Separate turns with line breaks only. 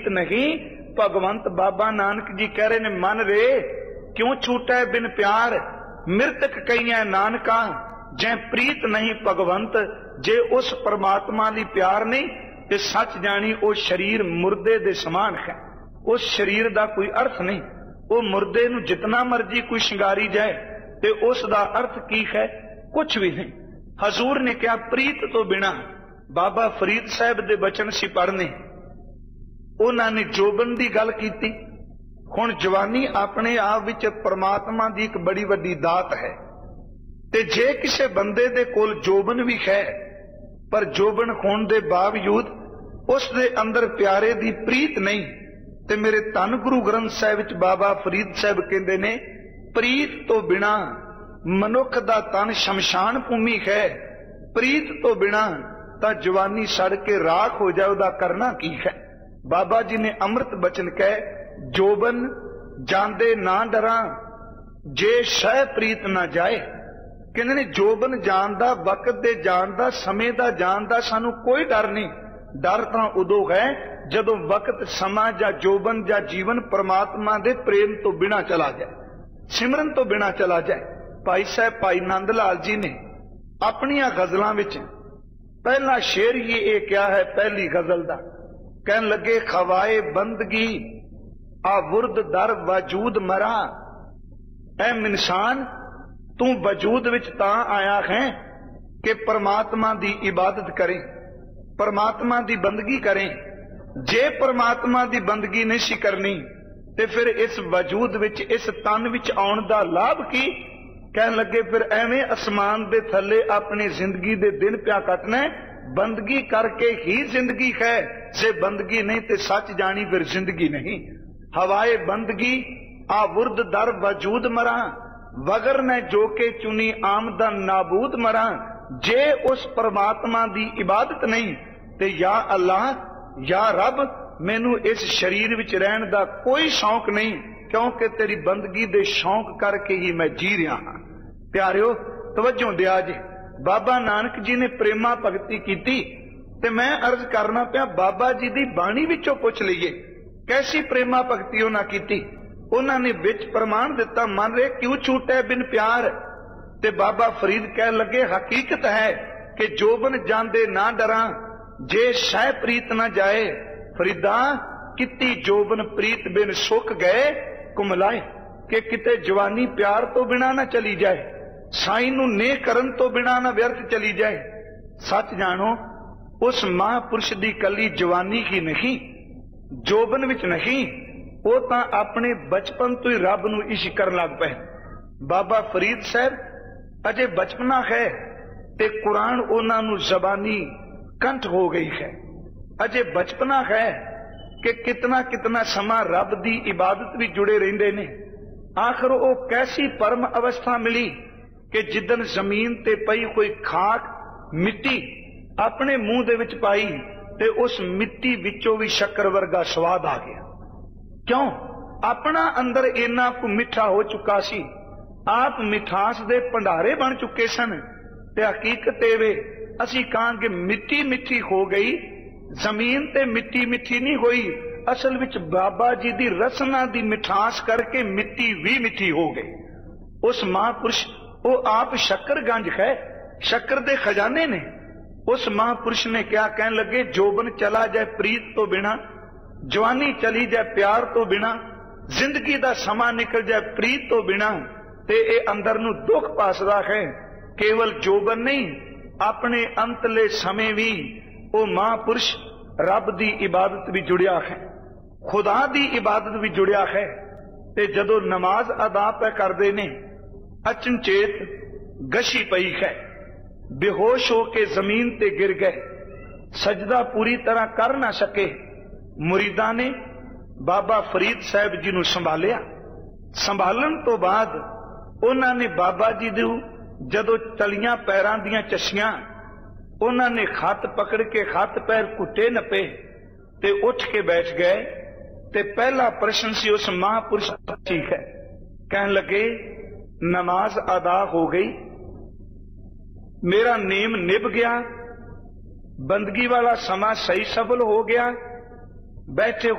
नहीं। भगवंत बाबा नानक जी कह रहे ने, मन रे क्यों छूटे बिन प्यार, मृतक कहिए नानका जै प्रीत नहीं भगवंत। जे उस परमात्मा ली प्यार नहीं ते सच जानी वो शरीर मुर्दे दे समान है। उस शरीर दा कोई अर्थ नहीं। वो मुर्दे नूं जितना मर्जी कोई शिंगारी जाए ते उस दा अर्थ की है, कुछ भी नहीं। हजूर ने कहा प्रीत तो बिना। बाबा फरीद साहब दे बचन सी पढ़ने, उन्होंने जोबन की गल की। हुण जवानी अपने आप विच परमात्मा की एक बड़ी वड्डी दात है। ते जे किसे बंदे दे कोल जोबन भी है, पर जोबन होने दे बावजूद उस दे अंदर प्यारे दी प्रीत नहीं, ते मेरे धन गुरु ग्रंथ साहिब विच बाबा फरीद साहब कहते ने, प्रीत तो बिना मनुख दा तन शमशान भूमि है। प्रीत तो बिना तां जवानी सड़ के राख हो जाए, उहदा करना की है। बाबा जी ने अमृत बचन कहे, जोबन जांदे ना डरा जे शह प्रीत ना जाए। कहने ने जोबन जान दा, वक्त दे जान दा, समय दा जान दा सानू कोई डर नहीं। डर तां उदों है जदों वक्त, समा या जोबन या जीवन परमात्मा दे प्रेम तो बिना चला जाए, सिमरन तो बिना चला जाए। भाई साहब भाई नंद लाल जी ने अपनियां गजलां विच पहला शेर ही ये क्या है, पहली गजल दा कहन लगे, खवाए बंदगी आवुर्द दर वजूद मरा। ऐ इंसान तू वजूद विच तां आया है कि परमात्मा दी इबादत करें, परमात्मा दी बंदगी करें। जे परमात्मा दी बंदगी नहीं सी करनी ते फिर इस वजूद विच, इस तन विच आउण दा लाभ की। कहन लगे फिर एवें आसमान दे थले अपनी जिंदगी दे दिन प्या कटना, बंदगी करके ही जिंदगी है। जे बंदगी नहीं ते सच जानी फिर जिंदगी नहीं। हवाए बंदगी आवुर्द दर वजूद मरा, वगर ने जो के चुनी आमदन नाबूद मरा। जे उस परमात्मा दी इबादत नहीं ते या अल्लाह या रब, मैनू इस शरीर विच रहन दा कोई शौक नहीं, क्योंकि तेरी बंदगी दे शौक करके ही मैं जी रहा हाँ। प्यारियो तवज्जो दिया जे, बाबा नानक जी ने प्रेमा भगती की ते मैं अर्ज करना पिया, बाबा जी दी बाणी विचों पुछ लईए कैसी प्रेमा भगती उन्हां की। उन्होंने विच प्रमाण दिता, मन रे क्यों छूटे बिन प्यार। ते बाबा फरीद कह लगे, हकीकत है कि जोबन जांदे ना डरा जे शह प्रीत ना जाए। फरीदा किती जोबन प्रीत बिन सुख गए कुमलाए, कि किते जवानी प्यार तो बिना ना चली जाए, साई नू ने करन तो बिना ना व्यर्थ चली जाए। सच जानो उस महापुरुष दी कली जवानी ही नहीं, जोबन विच नहीं, वो तां अपने बचपन तो ही रब नू इश्क करन लग पे। बाबा फरीद साहब अजे बचपना है ते कुरान उन्हां नू जबानी कंठ हो गई है। अजे बचपना है कि कितना कितना समा रब दी इबादत भी जुड़े रहिंदे ने। आखिर वो कैसी परम अवस्था मिली कि जिदन जमीन ते पई कोई खाक मिट्टी अपने मुंह दे विच पाई ते उस मिट्टी विचों भी शक्कर वर्गा स्वाद आ गया। क्यों? अपना अंदर इन्ना को मिठा हो चुका सी, आप मिठास दे भंडारे बन चुके सन। ते हकीकत एवे असी कहांगे मिट्टी मिठी हो गई, जमीन ते मिट्टी मिठी नहीं हुई। असल विच बाबा जी दी रसना दी मिठास करके मिट्टी भी मिठी हो गई। उस महापुरुष वो आप शक्कर गंज है, शक्कर दे खजाने ने। उस महापुरुष ने क्या कहन लगे, जोबन चला जाए प्रीत तो बिना, जवानी चली जाए प्यार तो बिना, जिंदगी दा समा निकल जाए प्रीत तो बिना, ते ए अंदर नू दुख पासदा है। केवल जोबन नहीं, अपने अंतले समय भी वो महापुरुष रब दी इबादत भी जुड़िया है, खुदा दी इबादत भी जुड़िया है। ते जदों नमाज अदा पे करदे ने, अचनचेत गशी पई है, बेहोश होके जमीन ते गिर गए, सजदा पूरी तरह कर ना सके। मुरीदा ने बाबा फरीद साहब जी नू संभालिया। संभालन तो बाद उन्होंने बाबा जी दू जदों चलियां पैरां दियां चस्सियां, उन्होंने खत पकड़ के खत पैर घुटे नपे ते उठ के बैठ गए। ते पहला प्रश्न सी उस महापुरुष, ठीक है, कहन लगे नमाज अदा हो गई, मेरा नेम निभ गया, बंदगी वाला समा सही सफल हो गया, बैठे